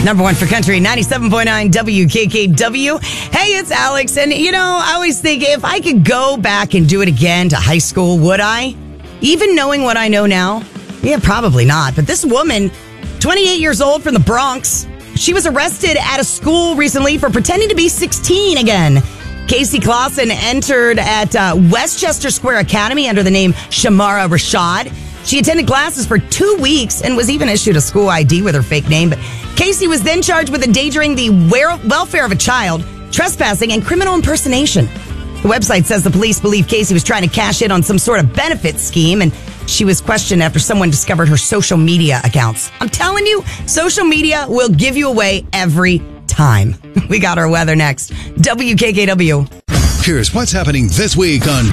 Number one for country, 97.9 WKKW. Hey, it's Alex. And, I always think if I could go back and do it again to high school, would I? Even knowing what I know now? Yeah, probably not. But this woman, 28 years old from the Bronx, she was arrested at a school recently for pretending to be 16 again. Casey Clausen entered at Westchester Square Academy under the name Shamara Rashad. She attended classes for 2 weeks and was even issued a school ID with her fake name. But Casey was then charged with endangering the welfare of a child, trespassing, and criminal impersonation. The website says the police believe Casey was trying to cash in on some sort of benefit scheme, and she was questioned after someone discovered her social media accounts. I'm telling you, social media will give you away every time. We got our weather next. WKKW. Here's what's happening this week on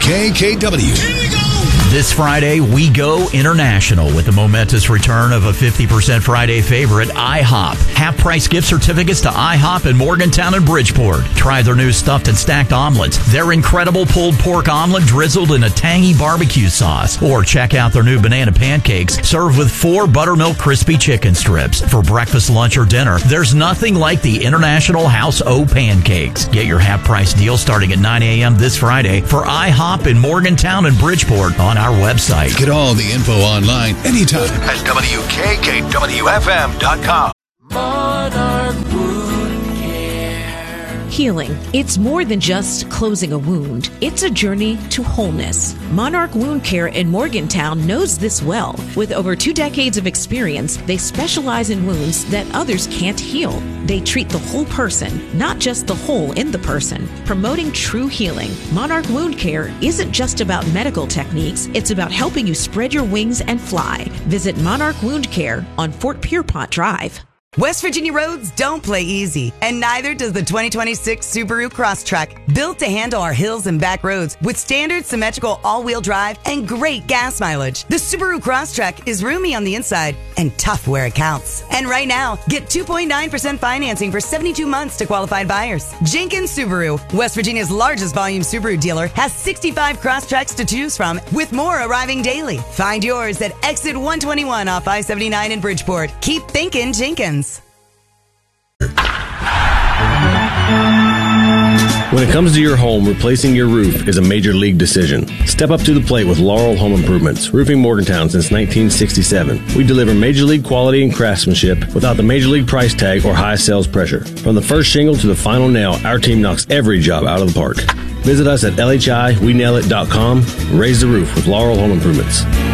WKKW. This Friday, we go international with the momentous return of a 50% Friday favorite, IHOP. Half-price gift certificates to IHOP in Morgantown and Bridgeport. Try their new stuffed and stacked omelets, their incredible pulled pork omelet drizzled in a tangy barbecue sauce. Or check out their new banana pancakes, served with 4 buttermilk crispy chicken strips. For breakfast, lunch, or dinner, there's nothing like the International House O pancakes. Get your half-price deal starting at 9 a.m. this Friday for IHOP in Morgantown and Bridgeport on our website. Get all the info online anytime at WKKWFM.com. Monarch Wound Care. Healing. It's more than just closing a wound. It's a journey to wholeness. Monarch Wound Care in Morgantown knows this well. With over 2 decades of experience, they specialize in wounds that others can't heal. They treat the whole person, not just the hole in the person. Promoting true healing. Monarch Wound Care isn't just about medical techniques. It's about helping you spread your wings and fly. Visit Monarch Wound Care on Fort Pierpont Drive. West Virginia roads don't play easy, and neither does the 2026 Subaru Crosstrek. Built to handle our hills and back roads with standard symmetrical all-wheel drive and great gas mileage. The Subaru Crosstrek is roomy on the inside and tough where it counts. And right now, get 2.9% financing for 72 months to qualified buyers. Jenkins Subaru, West Virginia's largest volume Subaru dealer, has 65 Crosstreks to choose from, with more arriving daily. Find yours at exit 121 off I-79 in Bridgeport. Keep thinking Jenkins. When it comes to your home, replacing your roof is a major league decision. Step up to the plate with Laurel Home Improvements, roofing Morgantown since 1967. We deliver major league quality and craftsmanship without the major league price tag or high sales pressure. From the first shingle to the final nail, our team knocks every job out of the park. Visit us at LHIWeNailIt.com. Raise the roof with Laurel Home Improvements.